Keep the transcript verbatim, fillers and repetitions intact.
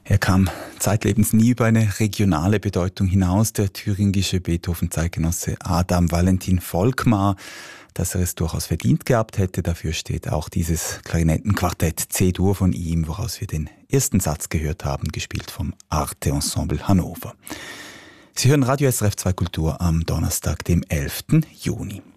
Er kam zeitlebens nie über eine regionale Bedeutung hinaus, der thüringische Beethoven-Zeitgenosse Adam Valentin Volkmar. Dass er es durchaus verdient gehabt hätte, dafür steht auch dieses Klarinettenquartett C-Dur von ihm, woraus wir den ersten Satz gehört haben, gespielt vom Arte Ensemble Hannover. Sie hören Radio S R F zwei Kultur am Donnerstag, dem elften Juni.